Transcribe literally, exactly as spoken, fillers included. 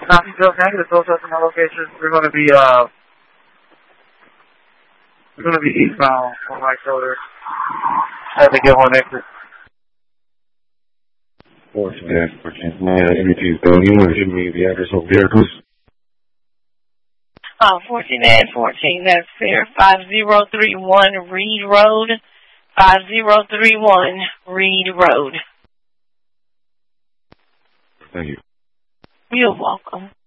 Copy, Bill. Can I get a social to my location? We're going to be, uh, we're going to be eastbound on my shoulder. I have to get one exit. fourteen dash fourteen. Man, everything's done. You want to give me the address over there, please? Uh, fourteen dash fourteen, that's fair. five zero three one Reed Road. five zero three one Reed Road. Thank you. You're welcome.